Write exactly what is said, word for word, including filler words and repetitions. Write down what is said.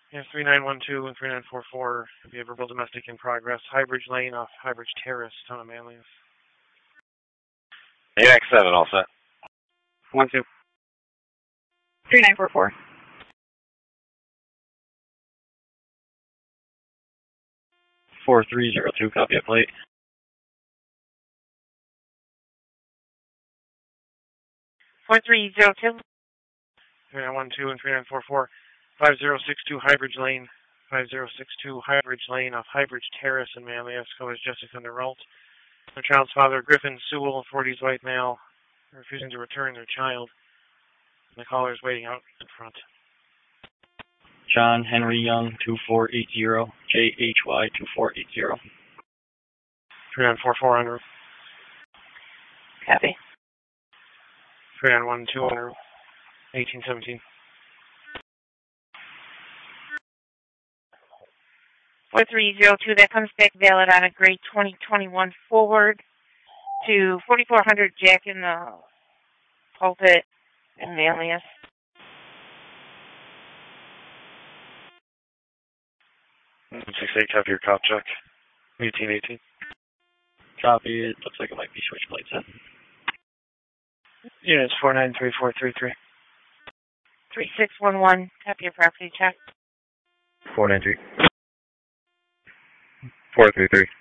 Yes, three nine one two and three nine four four. Behavioral domestic in progress. Highbridge Lane off Highbridge Terrace, Town of Manlius. A X seven, all set. One two. three nine four four. four three zero two, copy a plate. four three zero two. three nine one two and three nine four four. five zero six two Highbridge Lane. five zero six two Highbridge Lane off Highbridge Terrace in Manlius. Call is Jessica Nerult. The child's father, Griffin Sewell, forties white male, refusing to return their child. The caller is waiting out in front. John Henry Young, two four eight zero, J H Y two four eight zero. three nine four four on route. Copy. three nine one two on route. eighteen seventeen. four three zero two, that comes back valid on a grade twenty twenty-one forward to forty-four hundred Jack in the pulpit in Manlius. six eight, copy your cop check. eighteen eighteen. Copy, it looks like it might be switchblade set. Yeah, it's four nine three four three three. three six one one, copy your property check. four nine three. four three three.